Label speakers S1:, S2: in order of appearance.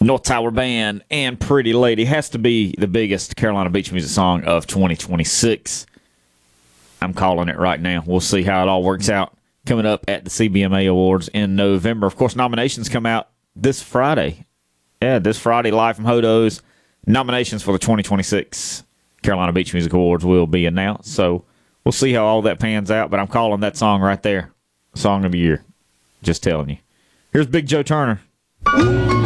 S1: North Tower Band and Pretty Lady has to be the biggest Carolina Beach music song of 2026. I'm calling it right now. We'll see how it all works out coming up at the CBMA Awards in November. Of course, nominations come out this Friday. Yeah, this Friday, live from Hodo's. Nominations for the 2026 Carolina Beach Music Awards will be announced. So we'll see how all that pans out, but I'm calling that song right there Song of the Year. Just telling you. Here's Big Joe Turner.